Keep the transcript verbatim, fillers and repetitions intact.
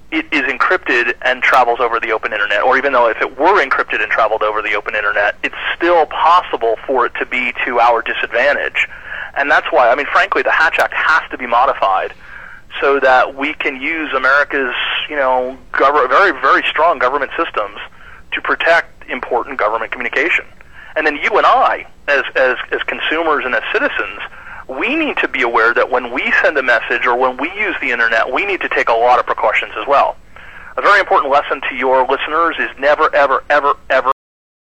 it is encrypted and travels over the open internet, or even though if it were encrypted and traveled over the open internet, it's still possible for it to be to our disadvantage. And that's why, I mean, frankly, the Hatch Act has to be modified so that we can use America's, you know, gov- very, very strong government systems to protect important government communication. And then you and I, as, as, as consumers and as citizens, we need to be aware that when we send a message or when we use the internet, we need to take a lot of precautions as well. A very important lesson to your listeners is never, ever, ever, ever